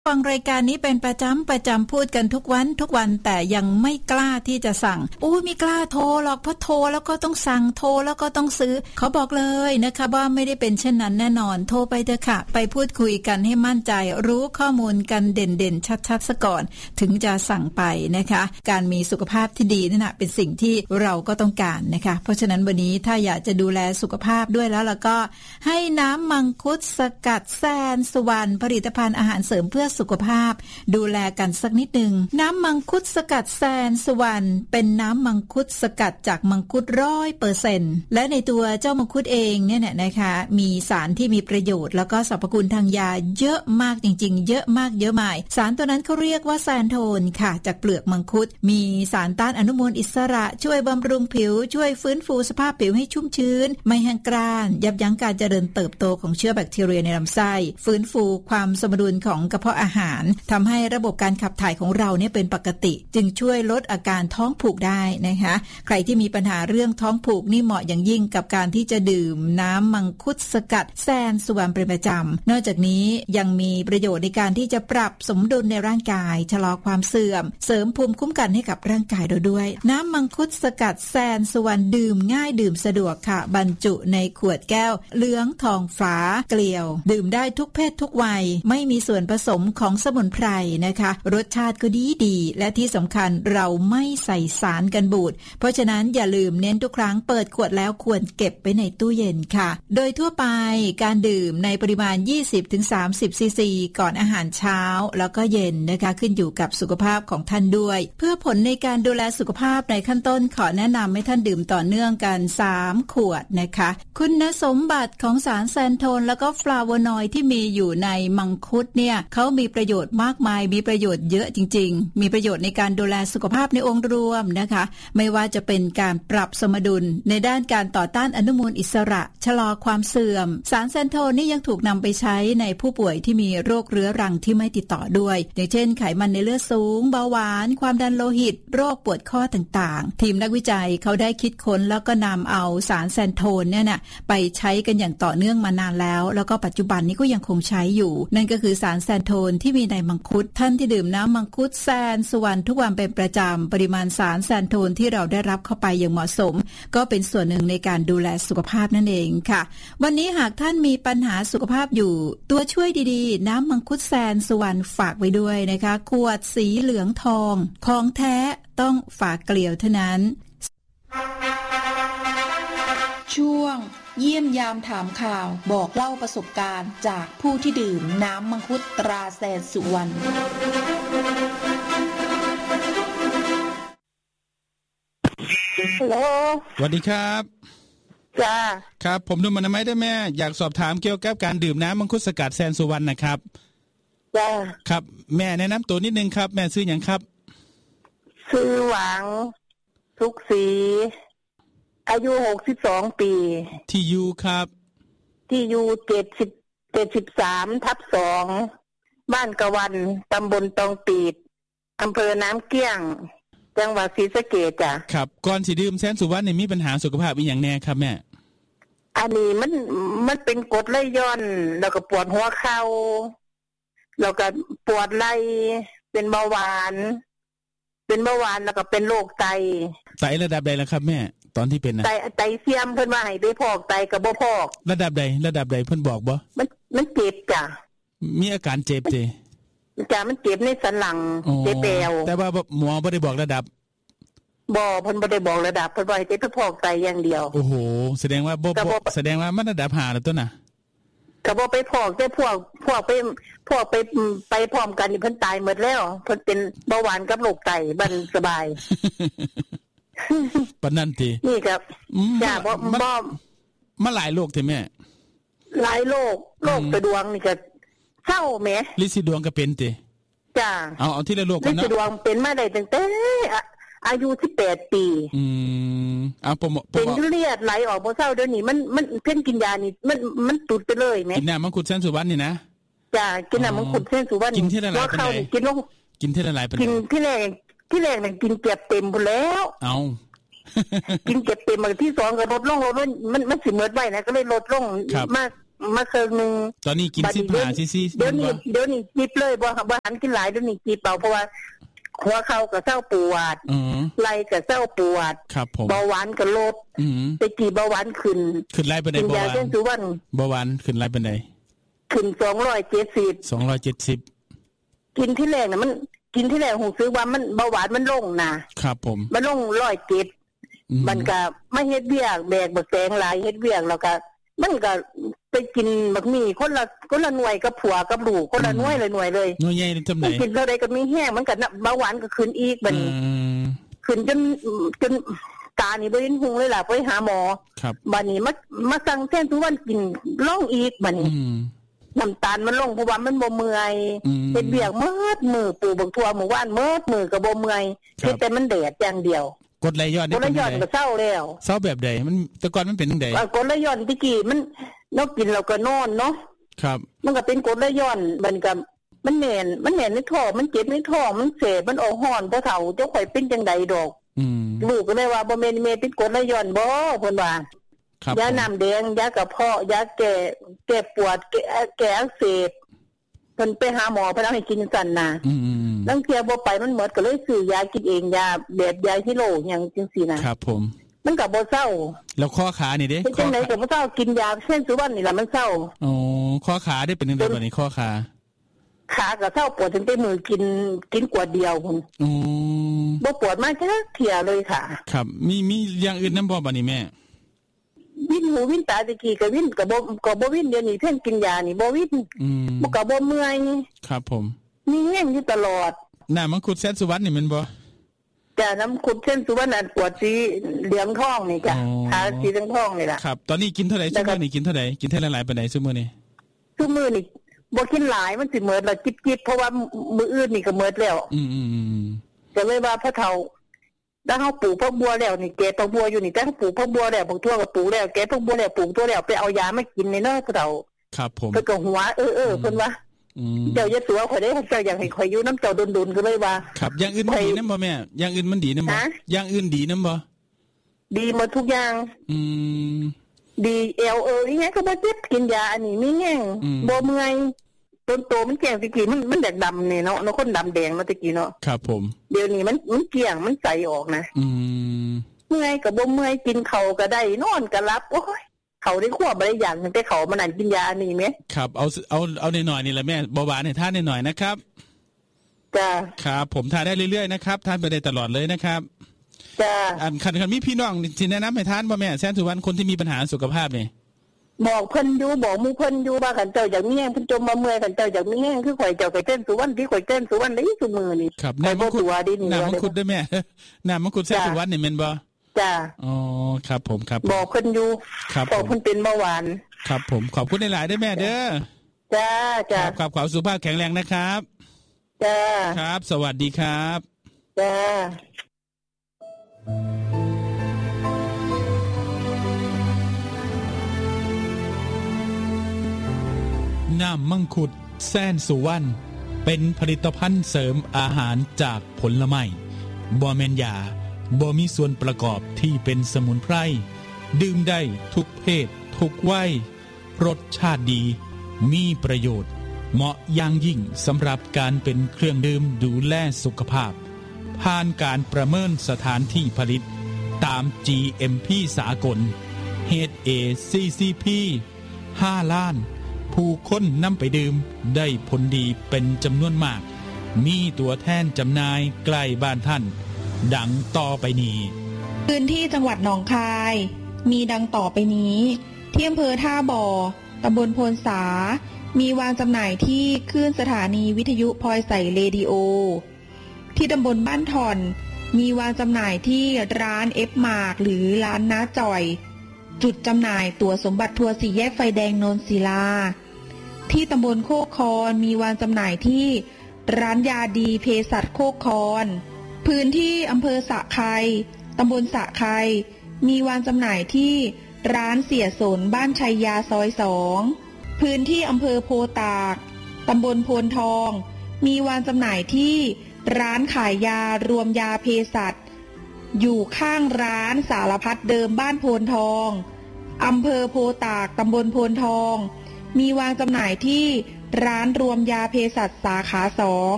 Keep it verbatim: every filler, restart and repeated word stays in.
ฟังรายการนี้เป็นประจำประจำพูดกันทุกวันทุกวันแต่ยังไม่กล้าที่จะสั่งอู้ไม่กล้าโทรหรอกเพราะโทรแล้วก็ต้องสั่งโทรแล้วก็ต้องซื้อเขาบอกเลยนะคะว่าไม่ได้เป็นเช่นนั้นแน่นอนโทรไปเถอะค่ะไปพูดคุยกันให้มั่นใจรู้ข้อมูลกันเด่นๆชัดๆซะก่อนถึงจะสั่งไปนะคะการมีสุขภาพที่ดีนั่นแหละเป็นสิ่งที่เราก็ต้องการนะคะเพราะฉะนั้นวันนี้ถ้าอยากจะดูแลสุขภาพด้วยแล้วแล้วก็ให้น้ำมังคุดสกัดแซนสุวรรณผลิตภัณฑ์อาหารเสริมเพื่อสุขภาพดูแลกันสักนิดนึงน้ำมังคุดสกัดแซนสุวรรณเป็นน้ำมังคุดสกัดจากมังคุดร้อยเปอร์เซ็นต์และในตัวเจ้ามังคุดเองเนี่ยนะคะมีสารที่มีประโยชน์แล้วก็สรรพคุณทางยาเยอะมากจริงๆเยอะมากเยอะมายสารตัวนั้นเขาเรียกว่าแซนโทนค่ะจากเปลือกมังคุดมีสารต้านอนุมูลอิสระช่วยบำรุงผิวช่วยฟื้นฟูสภาพผิวให้ชุ่มชื้นไม่แห้งกร้านยับยั้งการเจริญเติบโตของเชื้อแบคทีเรียในลำไส้ฟื้นฟูความสมดุลของกระเพาะอาหารทำให้ระบบการขับถ่ายของเราเนี่ยเป็นปกติจึงช่วยลดอาการท้องผูกได้นะคะใครที่มีปัญหาเรื่องท้องผูกนี่เหมาะอย่างยิ่งกับการที่จะดื่มน้ำมังคุดสกัดแซนสุวรรณเป็นประจำนอกจากนี้ยังมีประโยชน์ในการที่จะปรับสมดุลในร่างกายชะลอความเสื่อมเสริมภูมิคุ้มกันให้กับร่างกายเราด้วยน้ำมังคุดสกัดแซนสุวรรณดื่มง่ายดื่มสะดวกค่ะบรรจุในขวดแก้วเหลืองทองฟ้าเกลียวดื่มได้ทุกเพศทุกวัยไม่มีส่วนผสมของสมุนไพรนะคะรสชาติก็ดีดีและที่สำคัญเราไม่ใส่สารกันบูดเพราะฉะนั้นอย่าลืมเน้นทุกครั้งเปิดขวดแล้วควรเก็บไว้ในตู้เย็นค่ะโดยทั่วไปการดื่มในปริมาณ ยี่สิบถึงสามสิบ ซีซีก่อนอาหารเช้าแล้วก็เย็นนะคะขึ้นอยู่กับสุขภาพของท่านด้วยเพื่อผลในการดูแลสุขภาพในขั้นต้นขอแนะนำให้ท่านดื่มต่อเนื่องกันสามขวดนะคะคุณสมบัติของสารแซนโทนแล้วก็ฟลาโวนอยด์ที่มีอยู่ในมังคุดเนี่ยเขามีประโยชน์มากมายมีประโยชน์เยอะจริงๆมีประโยชน์ในการดูแลสุขภาพในองค์รวมนะคะไม่ว่าจะเป็นการปรับสมดุลในด้านการต่อต้านอนุมูลอิสระชะลอความเสื่อมสารแซนโทนนี่ยังถูกนำไปใช้ในผู้ป่วยที่มีโรคเรื้อรังที่ไม่ติดต่อด้วยอย่างเช่นไขมันในเลือดสูงเบาหวานความดันโลหิตโรคปวดข้อต่างๆทีมนักวิจัยเขาได้คิดค้นแล้วก็นำเอาสารแซนโทนเนี่ยนะไปใช้กันอย่างต่อเนื่องมานานแล้วแล้วก็ปัจจุบันนี้ก็ยังคงใช้อยู่นั่นก็คือสารแซนโทนที่มีในมังคุดท่านที่ดื่มน้ำมังคุดแซนสุวรรณทุกวันเป็นประจำปริมาณสารแซนโทนที่เราได้รับเข้าไปอย่างเหมาะสมก็เป็นส่วนหนึ่งในการดูแลสุขภาพนั่นเองค่ะวันนี้หากท่านมีปัญหาสุขภาพอยู่ตัวช่วยดีๆน้ำมังคุดแซนสุวรรณฝากไว้ด้วยนะคะขวดสีเหลืองทองของแท้ต้องฝากเกลียวเท่านั้นช่วงเยี่ยมยามถามข่าวบอกเล่าประสบการณ์จากผู้ที่ดื่มน้ำมังคุดตราแซนสุวรรณฮัลโหลสวัสดีครับจ้าครับผมนุ่มอนามัยได้แม่อยากสอบถามเกี่ยวกับการดื่มน้ำมังคุดสกัดแซนสุวรรณนะครับจ้าครับแม่แนะนำตัวนิดนึงครับแม่ชื่อหยังครับชื่อหวังทุกศรีอายุหกสิบสองปีที่อยู่ครับที่อยู่เจ็ดสิบ เจ็ดสิบสามทับสองบ้านกะวันตำบลตองปีดอำเภอน้ำเกี้ยงจังหวัดศรีสะเกษจ้ะครับก่อนสิดื่มแซนสุวรรณนี่มีปัญหาสุขภาพอีหยังแน่ครับแม่อันนี้มันมันเป็นกรดไหลย้อนแล้วก็ปวดหัวเข่าแล้วก็ปวดไหล่เป็นเบาหวานเป็นเบาหวานแล้วก็เป็นโรคไตไตระดับใดล่ะครับแม่ตอนที่เป็นน่ะไตไตเสื่อมเพิ่นว่าให้ไปพอกไตก็บ่พอกระดับใดระดับใดเพิ่นบอกบ่มันมันเจ็บจ้ะมีอาการเจ็บติจ้ะมันเจ็บในสันหลังเจ็บแปวแต่ว่าหมอบ่ได้บอกระดับบ่เพิ่นบ่ได้บอกระดับเพิ่นว่าให้ไปพอกไตอย่างเดียวโอ้โหแสดงว่าบ่แสดงว่ามันระดับห้าแล้วตัวน่ะก็บ่ไปพอกแต่พวกพวกไปพวกไปไปพร้อมกันนี่เพิ่นตายหมดแล้วเพิ่นเป็นเบาหวานกับโรคไตบันสบายปานนั้นตินี่ครับจ้ะบ่บ่มาหลายโรคติแม่หลายโรคโรคสะดวงนี่ก็เศร้าแหมลิซิดวงก็เป็นติจ้ะเอาเอาทีละโรคก่อนเนาะลิซิดวงเป็นมาได้ตั้งแต่อายุสิบแปดปีอืมเอาผมเป็นเลือดไหลออกบ่เศร้าเดี๋ยวนี้มันมันเพิ่นกินยานี่มันมันตุดไปเลยแหมกินน้ำมังคุดแซนสุวรรณนี่นะจ้ะกินน้ำมังคุดแซนสุวรรณกินเท่าไหร่ปานใดกินลงกินเท่าไหร่ปานใดกินที่แรกที่แรกน่ะกินเก็บเต็มพุ่นแล้วเอากินเก็บเต็มมาที่สองก็ลดลงลดลงมันมันสิหมดไว้นะก็เลยลดลงมามาเครื่องนึงตอนนี้กินสิบห้าซีซีเดี๋ยวนี้เดี๋ยวนี้จิบเลยบ่บ่หันกินหลายเดี๋ยวนี้จิบเอาเพราะว่าหัวเข่าก็เศร้าปวดไหล่ก็เศร้าปวดเบาหวานก็ลดไปกี่เบาหวานขึ้นขึ้นไล่ปานใดเบาหวานเบาหวานขึ้นไล่ปานใดขึ้นสองร้อยเจ็ดสิบสองร้อยเจ็ดสิบกินที่แรกน่ะมันกินที่แรกหูซื้อว่ามันเบาหวานมันลงนะครับผมมันลงหนึ่งร้อยเจ็ดมันก็ไม่เฮ็ดเวียกแบกบักแตงหลายเฮ็ดเวียกแล้วก็มันก็ไปกินบักหมี่คนละคนละหน่วยกับผัวกับลูกคนละหน่วยเลยหน่วยเลยหน่วยใหญ่จำไหนกินเท่าใดก็มีแห้งมันก็เบาหวานก็ขึ้นอีกบัดนี้ขึ้นจนจนตานี่บ่เห็นหุงเลยล่ะไปหาหมอบัดนี้มามาสั่งแทนทุกวันกินลงอีกบัดนี้น้ำตาลมันลงเพราะว่ามันบ่เมื่อยเฮ็ดเวียกเมิดมือปลูกบักทั่วหมู่บ้านเมิดมือก็บ่เมื่อยแต่มันแดดอย่างเดียวกดไหลย้อนนี่เป็นไงกดไหลย้อนก็เศร้าแล้วเศร้าแบบใดมันแต่ก่อนมันเป็นจังได๋กดไหลย้อนตะกี้มันเนาะกินแล้วก็นอนเนาะครับมันก็เป็นกดไหลย้อนมันก็มันแน่นมันแน่นในท้องมันเจ็บในท้องมันเสบมันออกฮ้อนบ่เฒ่าเจ้าข่อยเป็นจังได๋ดอกอืมลูกก็เลยว่าบ่แม่นแม่เป็นกดไหลย้อนบ่เพิ่นว่ายาน้ำแดงยากระเพาะยาแก้แก้ปวดแก้แก้อักเสบเพิ่นไปหาหมอเพิ่นเอาให้กินสั่นน่ะอืมๆลังเที่ยบ่ไปมันหมดก็เลยซื้อยากินเองยาแบบยาฮิโร่หยังจังซี่นะครับผมมันก็บ่เศร้าแล้วข้อขานี่เด้เป็นจังได๋ก็บ่เศร้ากินยาเส้นสุวรรณนี่ล่ะมันเศร้าอ๋อข้อขาได้เป็นจังได๋บัดนี้ข้อขาขาก็เศร้าปวดจนแต่มือกินกินกวดเดียวพุ่นอ๋อบ่ปวดมาจักเที่ยเลยค่ะครับมีมีอย่างอื่นนำบ่บัดนี้แม่วินหูวินตาตะกี้ก็วินก็บ่ก็บ่วินเดี๋ยวนี้เพิ่นกินยานี่บ่วินอืมบ่ก็บ่เมื่อยครับผมมีแห้งอยู่ตลอดน้ำมังคุดเส้นสุวรรณนี่แม่นบ่จ้ะน้ำคุดเส้นสุวรรณอันปวดสีเหลืองทองนี่จ้ะทาสีเหลืองทองนี่ล่ะครับตอนนี้กินเท่าใดซุมื้อนี้กินเท่าใดกินเท่าหลายๆปานใดซุมื้อนี้ซุมื้อนี้บ่กินหลายมันสิหมดแล้วจิบๆเพราะว่ามื้ออื่นนี่ก็หมดแล้วอืมๆๆก็เลยว่าพ่อเฒ่าถ้าเฮาปลูกผักบัวแล้วนี่แกผักบัวอยู่นี่แต่เฮาปลูกผักบัวแล้วผักทั่วก็ปลูกแล้วแกผักบัวแล้วปลูกตัวแล้วไปเอายามากินนี่เนาะพ่อเฒ่าครับผมเพิ่นก็หัวเออๆเพิ่นว่าอืมเจ้าอย่าตัวข่อยได้เจ้าอยากให้ข่อยอยู่นำเจ้าดุนๆก็เลยว่าครับอย่างอื่นมันดีนำบ่แม่อย่างอื่นมันดีนำบ่อย่างอื่นดีนำบ่ดีหมดทุกอย่างอืมดีเอลเอออีหยังก็บ่เจ็บกินยาอันนี้มีแห้งบ่เมื่อยต้นโตมันแก่งตะกี้มันมันแดกดำนี่เนาะเนาะคนดำแดงเนาะตะกี้เนาะครับผมเดี๋ยวนี้มันมันเกลี่ยงมันใสออกนะอืมเมื่อยก็บ่เมื่อยกินข้าวก็ได้นอนก็หลับโอ้ยเขาได้ควบบ่ได้อย่างนึงแต่เขามันนั่นกินยาอันนี้แม่ครับเอาเอาเอาหน่อยๆนี่แหละแม่เบาหวานให้ทานหน่อยๆนะครับจ้ะครับผมทานได้เรื่อยๆนะครับทานไปได้ตลอดเลยนะครับจ้ะอันคันคันมีพี่น้องที่แนะนำให้ทานบ่แม่แสนสุวรรณคนที่มีปัญหาสุขภาพนี่บอกเพิ่นอยู่บอกหมู่เพิ่นอยู่ว่าคันเจ้าอยากมีแห้งเพิ่นจมมาเมื่อยคันเจ้าอยากมีแห้งคือข่อยเจ้าไปเต้นสุวรรณที่ข่อยเต้นสุวรรณได้ซุมื้อนี่ครับน้ำมังคุดน้ำมังคุดได้แม่น้ำมังคุดแสนสุวรรณนี่แม่นบ่จ้ะอ๋อครับผมครับบอกเพิ่นอยู่ครับบอกเพิ่นเป็นเบาหวานครับผมขอบคุณหลายๆด้วยแม่เด้อจ้าจ้าครับขอสุขภาพแข็งแรงนะครับจ้าครับสวัสดีครับจ้าน้ำมังคุดแสนสุวรรณเป็นผลิตภัณฑ์เสริมอาหารจากผลไม้บ่แม่นยาบ่มีส่วนประกอบที่เป็นสมุนไพรดื่มได้ทุกเพศทุกวัยรสชาติดีมีประโยชน์เหมาะอย่างยิ่งสำหรับการเป็นเครื่องดื่มดูแลสุขภาพผ่านการประเมินสถานที่ผลิตตาม จี เอ็ม พี สากล เอช เอ ซี ซี พี ห้าล้านผู้คนนำไปดื่มได้ผลดีเป็นจำนวนมากมีตัวแทนจำหน่ายใกล้บ้านท่านดังต่อไปนี้พื้นที่จังหวัดหนองคายมีดังต่อไปนี้ที่อำเภอท่าบ่อตำบลโพนสามีวางจำหน่ายที่คลื่นสถานีวิทยุพลอยใสเรดิโอที่ตำบลบ้านถ่อนมีวางจำหน่ายที่ร้านเอฟมาร์กหรือร้านน้าจ่อยจุดจำหน่ายตั๋วสมบัติทัวร์สี่แยกไฟแดงโนนศิลาที่ตำบลโคกคอนมีวางจำหน่ายที่ร้านยาดีเภสัชโคกคอนพื้นที่อำเภอสะไคร้ตำบลสะไคร้มีวางจำหน่ายที่ร้านเสียสนบ้านชัยยาซอยสองพื้นที่อำเภอโพตากตำบลโพนทองมีวางจำหน่ายที่ร้านขายยารวมยาเภสัชอยู่ข้างร้านสารพัดเดิมบ้านโพนทองอำเภอโพตากตำบลโพนทองมีวางจำหน่ายที่ร้านรวมยาเภสัชสาขาสอง